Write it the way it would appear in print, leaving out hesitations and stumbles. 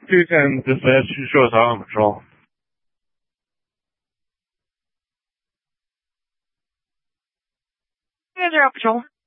Tu can decide去做啥么说？ 这不中。